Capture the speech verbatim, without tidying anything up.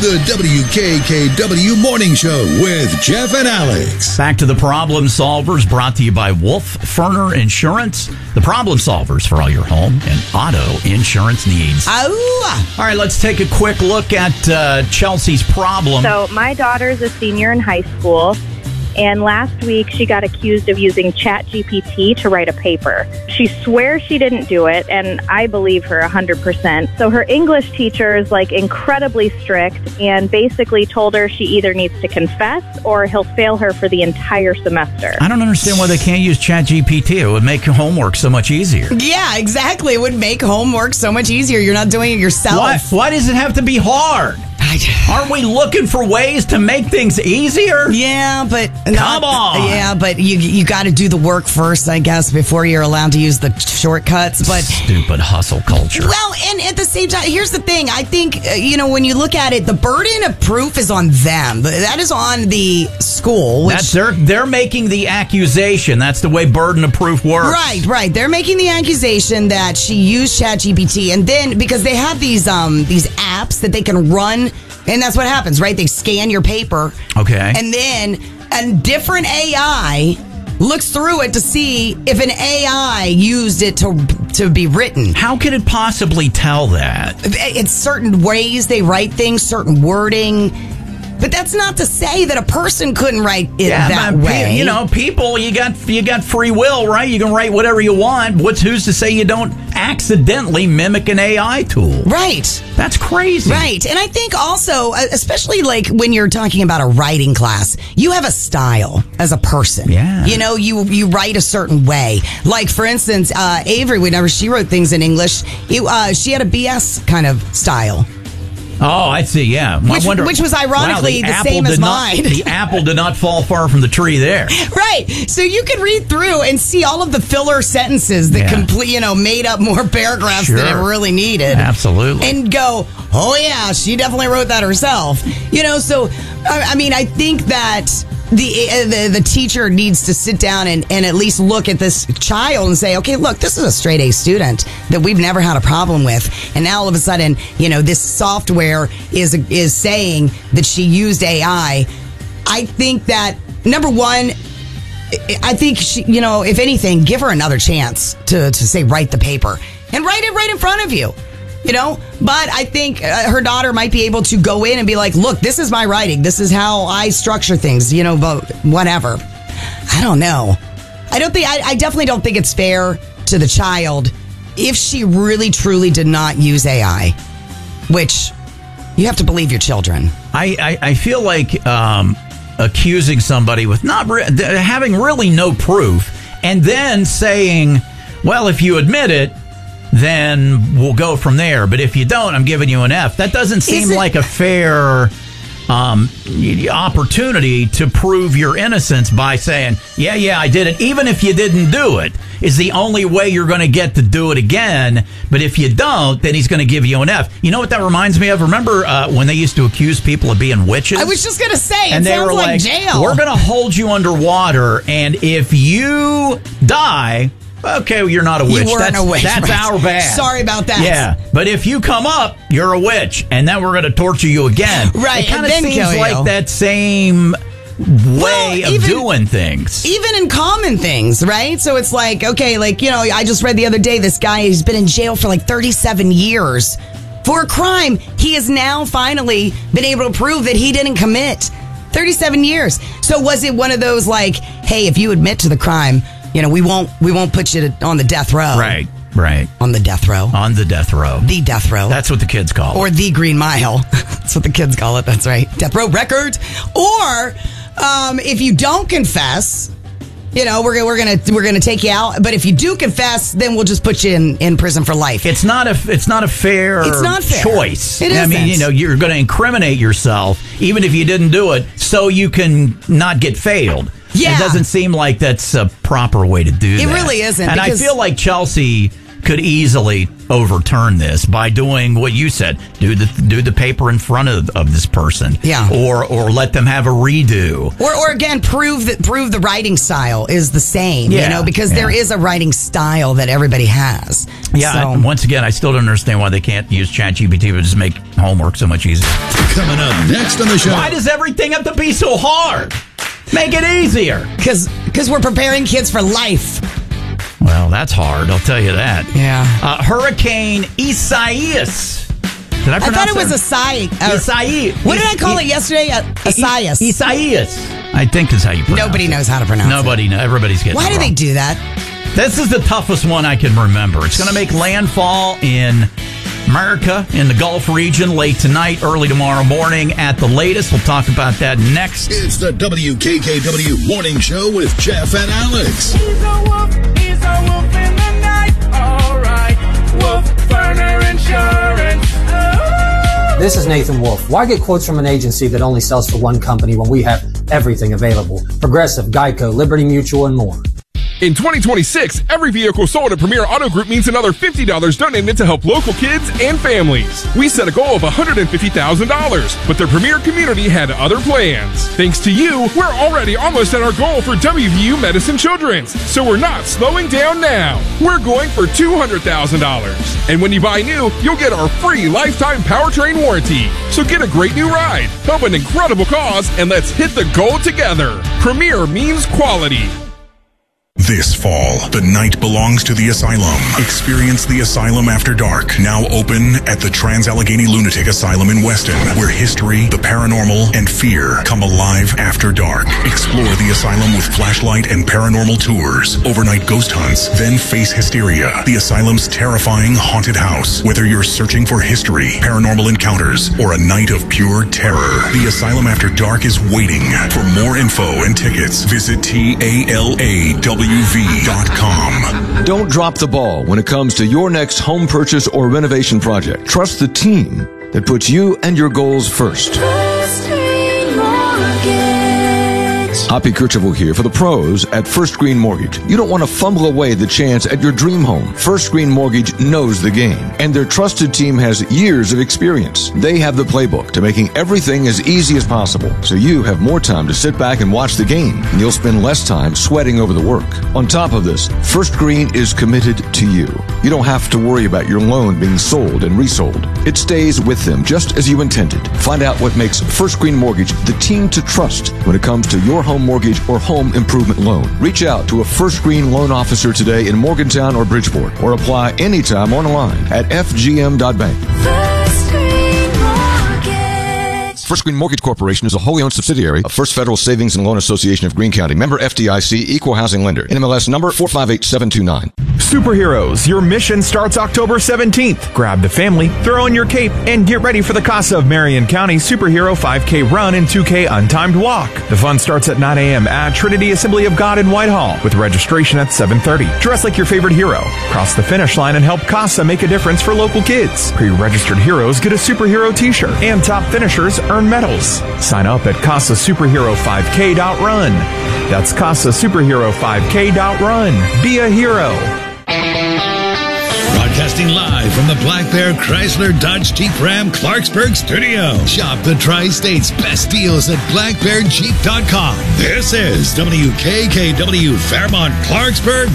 The W K K W Morning Show with Jeff and Alex. Back to the Problem Solvers, brought to you by Wolf Ferner Insurance. The Problem Solvers for all your home and auto insurance needs. Oh. All right, let's take a quick look at uh, Chelsea's problem. So my daughter's a senior in high school, and last week she got accused of using ChatGPT to write a paper. She swears she didn't do it, and I believe her one hundred percent. So her English teacher is like incredibly strict and basically told her she either needs to confess or he'll fail her for the entire semester. I don't understand why they can't use ChatGPT. It would make homework so much easier. Yeah, exactly. It would make homework so much easier. You're not doing it yourself. Why, why does it have to be hard? Aren't we looking for ways to make things easier? Yeah, but come not, on. Yeah, but you you got to do the work first, I guess, before you're allowed to use the shortcuts. But stupid hustle culture. Well, and at the same time, here's the thing. I think uh, you know when you look at it, the burden of proof is on them. That is on the school. Which, That's they're they're making the accusation. That's the way burden of proof works. Right, right. They're making the accusation that she used ChatGPT, and then because they have these um these apps that they can run. And that's what happens, right? They scan your paper. Okay. And then a different A I looks through it to see if an A I used it to to be written. How could it possibly tell that? It's certain ways they write things, certain wording. But that's not to say that a person couldn't write it yeah, that man, way. You know, people, you got you got free will, right? You can write whatever you want. What's who's to say you don't accidentally mimic an A I tool? Right. That's crazy. Right. And I think also, especially like when you're talking about a writing class, you have a style as a person. Yeah. You know, you, you write a certain way. Like, for instance, uh, Avery, whenever she wrote things in English, it, uh, she had a B S kind of style. Oh, I see, yeah. Which, I wonder, which was ironically wow, the, the same as not, mine. The apple did not fall far from the tree there. Right. So you could read through and see all of the filler sentences that yeah. complete, you know, made up more paragraphs sure. than it really needed. Absolutely. And go, oh yeah, she definitely wrote that herself. You know, so, I, I mean, I think that the, uh, the the teacher needs to sit down and, and at least look at this child and say, okay, look, this is a straight A student that we've never had a problem with. And now all of a sudden, you know, this software is is saying that she used A I. I think that, number one, I think, she, you know, if anything, give her another chance to, to say, write the paper. And write it right in front of you. You know, but I think uh, her daughter might be able to go in and be like, look, this is my writing. This is how I structure things, you know, but whatever. I don't know. I don't think, I, I definitely don't think it's fair to the child if she really, truly did not use A I, which you have to believe your children. I, I, I feel like um, accusing somebody with not re- having really no proof and then saying, well, if you admit it, then we'll go from there. But if you don't, I'm giving you an F. That doesn't seem it, like a fair um, opportunity to prove your innocence by saying, yeah, yeah, I did it. Even if you didn't do it, is the only way you're going to get to do it again. But if you don't, then he's going to give you an F. You know what that reminds me of? Remember uh, when they used to accuse people of being witches? I was just going to say, it and they sounds were like, like jail. We're going to hold you underwater, and if you die... Okay, well, you're not a witch. You weren't that's, a witch. That's right. our bad. Sorry about that. Yeah, but if you come up, you're a witch, and then we're going to torture you again. Right, It kind of and then seems kill like you. that same way well, of even, doing things. Even in common things, right? So it's like, okay, like, you know, I just read the other day, this guy, he's been in jail for like thirty-seven years for a crime he has now finally been able to prove that he didn't commit. thirty-seven years. So was it one of those like, hey, if you admit to the crime, you know, we won't we won't put you on the death row. Right, right. On the death row. On the death row. The death row. That's what the kids call it. Or the Green Mile. That's what the kids call it. That's right. Death row records. Or um, if you don't confess, you know, we're we're gonna we're gonna take you out. But if you do confess, then we'll just put you in, in prison for life. It's not a it's not a fair, it's not fair. choice. It I mean, isn't. you know, you're going to incriminate yourself even if you didn't do it, so you can not get failed. Yeah. It doesn't seem like that's a proper way to do It that. really isn't, And I because- feel like Chelsea could easily overturn this by doing what you said. Do the do the paper in front of, of this person. Yeah. Or or let them have a redo. Or or again, prove that prove the writing style is the same. Yeah, you know, because yeah. there is a writing style that everybody has. Yeah. So. I, once again, I still don't understand why they can't use ChatGPT to just make homework so much easier. Coming up next on the show. Why does everything have to be so hard? Make it easier. Because because we're preparing kids for life. Well, that's hard. I'll tell you that. Yeah. Uh, Hurricane Isaias. Did I pronounce I thought it was that? Isaias. Uh, Isaias. What did I call it yesterday? Uh, Isaias. Isaias. I think is how you pronounce Nobody it. knows how to pronounce Nobody it. knows. Everybody's getting Why it do wrong. they do that? This is the toughest one I can remember. It's going to make landfall in America, in the Gulf region, late tonight, early tomorrow morning at the latest. We'll talk about that next. It's the W K K W Morning Show with Jeff and Alex. He's a wolf, he's a wolf in the night. All right, Wolf Burner Insurance. Oh. This is Nathan Wolf. Why get quotes from an agency that only sells for one company when we have everything available? Progressive, Geico, Liberty Mutual, and more. In twenty twenty-six, every vehicle sold at Premier Auto Group means another fifty dollars donated to help local kids and families. We set a goal of one hundred fifty thousand dollars, but the Premier community had other plans. Thanks to you, we're already almost at our goal for W V U Medicine Children's, so we're not slowing down now. We're going for two hundred thousand dollars. And when you buy new, you'll get our free lifetime powertrain warranty. So get a great new ride, help an incredible cause, and let's hit the goal together. Premier means quality. This fall, the night belongs to the Asylum. Experience the Asylum After Dark, now open at the Trans-Allegheny Lunatic Asylum in Weston, where history, the paranormal, and fear come alive after dark. Explore the asylum with flashlight and paranormal tours, overnight ghost hunts, then face hysteria, the asylum's terrifying haunted house. Whether you're searching for history, paranormal encounters, or a night of pure terror, the Asylum After Dark is waiting. For more info and tickets, visit T A L A W V dot com. Don't drop the ball when it comes to your next home purchase or renovation project. Trust the team that puts you and your goals first. Hoppy Kercheval here for the pros at First Green Mortgage. You don't want to fumble away the chance at your dream home. First Green Mortgage knows the game, and their trusted team has years of experience. They have the playbook to making everything as easy as possible, so you have more time to sit back and watch the game, and you'll spend less time sweating over the work. On top of this, First Green is committed to you. You don't have to worry about your loan being sold and resold. It stays with them just as you intended. Find out what makes First Green Mortgage the team to trust when it comes to your home mortgage or home improvement loan. Reach out to a First Green loan officer today in Morgantown or Bridgeport, or apply anytime online at f g m dot bank. First Green Mortgage. First Green Mortgage Corporation is a wholly owned subsidiary of First Federal Savings and Loan Association of Greene County. Member F D I C, Equal Housing Lender. N M L S number four five eight seven two nine. Superheroes, your mission starts October seventeenth. Grab the family, throw on your cape, and get ready for the Casa of Marion County Superhero five K Run and two K Untimed Walk. The fun starts at nine a.m. at Trinity Assembly of God in Whitehall, with registration at seven thirty. Dress like your favorite hero. Cross the finish line and help Casa make a difference for local kids. Pre-registered heroes get a superhero t-shirt, and top finishers earn medals. Sign up at casa superhero five k dot run. That's casa superhero five k dot run. Be a hero. Broadcasting live from the Black Bear Chrysler Dodge Jeep Ram Clarksburg studio. Shop the Tri-State's best deals at black bear jeep dot com. This is W K K W Fairmont Clarksburg.